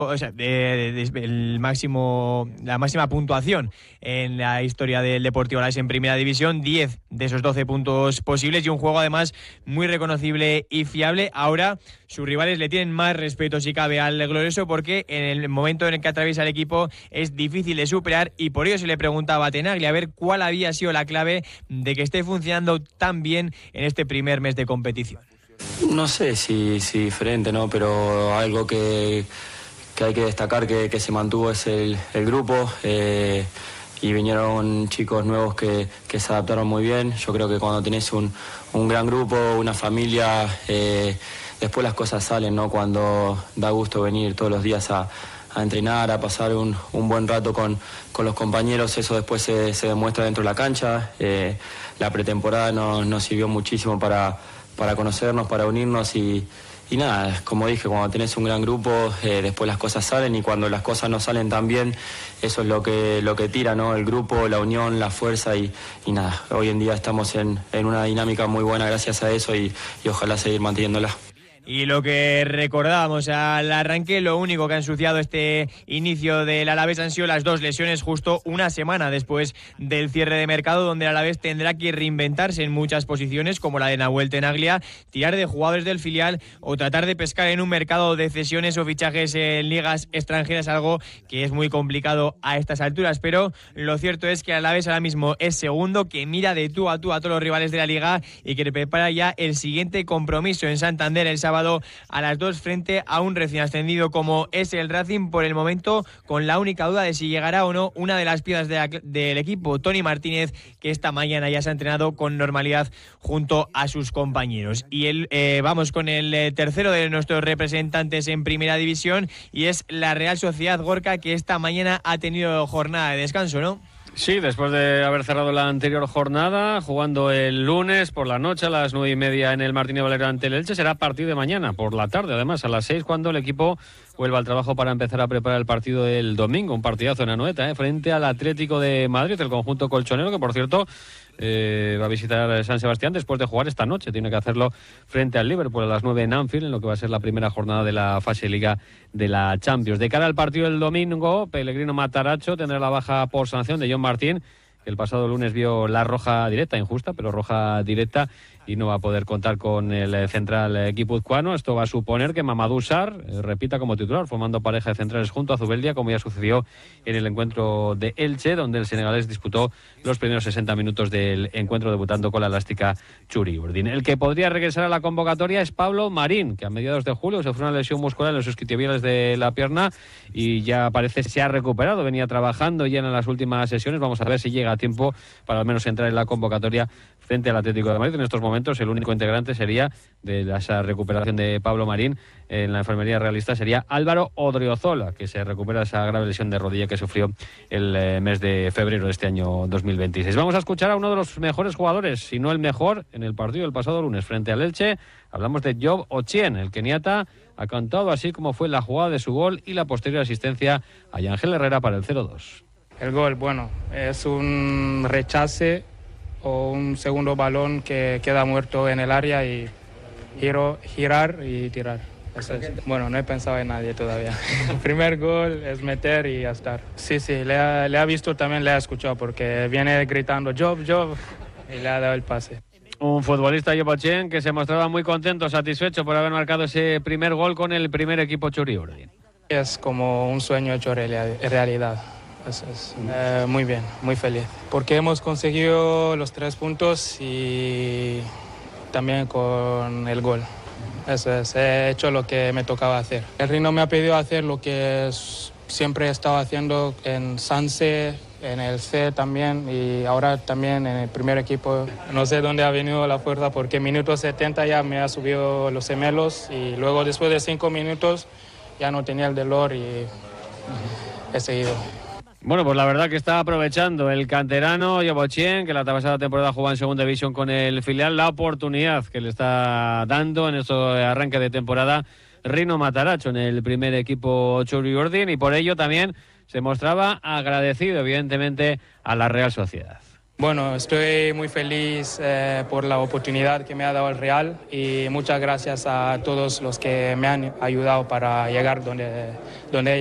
o sea, el máximo, la máxima puntuación en la historia del Deportivo Alavés en Primera División, 10 de esos 12 puntos posibles y un juego además muy reconocible y fiable. Ahora sus rivales le tienen más respeto si cabe al glorioso, porque en el momento en el que atraviesa el equipo es difícil de superar, y por ello se le preguntaba a Tenaglia a ver cuál había sido la clave de que esté funcionando tan bien en este primer mes de competición. No sé si diferente, ¿no? Pero algo que hay que destacar que se mantuvo es el grupo, y vinieron chicos nuevos que se adaptaron muy bien. Yo creo que cuando tenés un gran grupo, una familia, después las cosas salen, ¿no? Cuando da gusto venir todos los días a entrenar, a pasar un buen rato con los compañeros, eso después se demuestra dentro de la cancha. La pretemporada nos sirvió muchísimo para conocernos, para unirnos y nada, como dije, cuando tenés un gran grupo, después las cosas salen, y cuando las cosas no salen tan bien, eso es lo que tira, ¿no? El grupo, la unión, la fuerza y nada, hoy en día estamos en una dinámica muy buena gracias a eso y ojalá seguir manteniéndola. Y lo que recordábamos al arranque, lo único que ha ensuciado este inicio del Alavés han sido las dos lesiones justo una semana después del cierre de mercado, donde el Alavés tendrá que reinventarse en muchas posiciones, como la de Nahuel Tenaglia, tirar de jugadores del filial o tratar de pescar en un mercado de cesiones o fichajes en ligas extranjeras, algo que es muy complicado a estas alturas. Pero lo cierto es que el Alavés ahora mismo es segundo, que mira de tú a todos los rivales de la liga y que prepara ya el siguiente compromiso en Santander el sábado a las 2 frente a un recién ascendido como es el Racing, por el momento con la única duda de si llegará o no una de las piezas del equipo, Tony Martínez, que esta mañana ya se ha entrenado con normalidad junto a sus compañeros. Y vamos con el tercero de nuestros representantes en Primera División, y es la Real Sociedad, Gorka, que esta mañana ha tenido jornada de descanso, ¿no? Sí, después de haber cerrado la anterior jornada, jugando el lunes por la noche a las 9:30 en el Martínez Valero ante el Elche, será a partir de mañana, por la tarde, además, a las 6, cuando el equipo vuelva al trabajo para empezar a preparar el partido del domingo, un partidazo en Anoeta, frente al Atlético de Madrid, el conjunto colchonero, que por cierto va a visitar San Sebastián después de jugar esta noche. Tiene que hacerlo frente al Liverpool a las 9 en Anfield, en lo que va a ser la primera jornada de la fase Liga de la Champions. De cara al partido del domingo, Pellegrino Matarazzo tendrá la baja por sanción de John Martín, que el pasado lunes vio la roja directa, injusta, pero roja directa, y no va a poder contar con el central guipuzcoano. Esto va a suponer que Mamadou Sarr repita como titular, formando pareja de centrales junto a Zubeldia, como ya sucedió en el encuentro de Elche, donde el senegalés disputó los primeros 60 minutos del encuentro, debutando con la elástica Txuri Urdin. El que podría regresar a la convocatoria es Pablo Marín, que a mediados de julio sufrió una lesión muscular en los isquiotibiales de la pierna y ya parece se ha recuperado, venía trabajando ya en las últimas sesiones. Vamos a ver si llega a tiempo para al menos entrar en la convocatoria frente al Atlético de Madrid. En estos momentos el único integrante sería de esa recuperación de Pablo Marín en la enfermería realista sería Álvaro Odriozola, que se recupera de esa grave lesión de rodilla que sufrió el mes de febrero de este año 2026. Vamos a escuchar a uno de los mejores jugadores, si no el mejor, en el partido del pasado lunes frente al Elche. Hablamos de Job Ochieng. El keniata ha cantado así como fue la jugada de su gol y la posterior asistencia a Yangel Herrera para el 0-2. El gol, bueno, es un rechace o un segundo balón que queda muerto en el área y girar y tirar. Eso es. Bueno, no he pensado en nadie todavía. El primer gol es meter y ya estar. Sí, le ha visto también, le ha escuchado, porque viene gritando Job, y le ha dado el pase. Un futbolista, Job Ochieng, que se mostraba muy contento, satisfecho por haber marcado ese primer gol con el primer equipo Txuri Urdin. Es como un sueño hecho realidad. Muy bien, muy feliz. Porque hemos conseguido los 3 puntos y también con el gol. Eso es, he hecho lo que me tocaba hacer. El Rino me ha pedido hacer lo que siempre he estado haciendo en Sanse, en el C también, y ahora también en el primer equipo. No sé dónde ha venido la fuerza, porque en minuto 70 ya me ha subido los gemelos y luego después de 5 minutos ya no tenía el dolor y he seguido. Bueno, pues la verdad que está aprovechando el canterano Job Ochieng, que la pasada temporada jugó en segunda división con el filial, la oportunidad que le está dando en este arranque de temporada Rino Matarazzo en el primer equipo Txuri Urdin, y por ello también se mostraba agradecido evidentemente a la Real Sociedad. Bueno, estoy muy feliz por la oportunidad que me ha dado el Real y muchas gracias a todos los que me han ayudado para llegar donde he